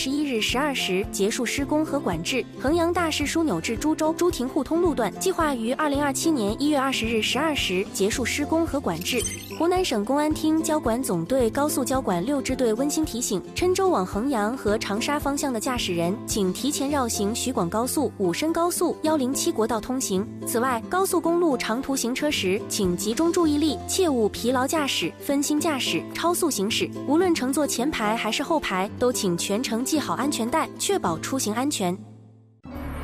21日12时结束施工和管制。衡阳大势枢纽至株洲朱亭互通路段计划于2027年1月20日12时结束施工和管制。湖南省公安厅交管总队高速交管6支队温馨提醒：郴州往衡阳和长沙方向的驾驶人，请提前绕行徐广高速、武深高速、107国道通行。此外，高速公路长途行车时，请集中注意力，切勿疲劳驾驶、分心驾驶、超速行驶。无论乘坐前排还是后排，都请全程系好安全带，确保出行安全。